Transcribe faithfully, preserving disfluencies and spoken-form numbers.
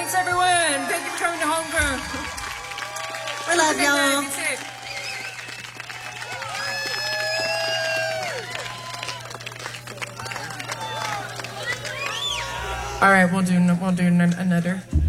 Thanks, everyone. Thank you for coming to Hong Kong. We love y'all. Be safe. All right, we'll do we'll do another.